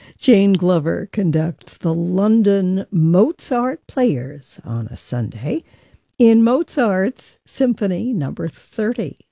Jane Glover conducts the London Mozart Players on a Sunday in Mozart's Symphony Number 30.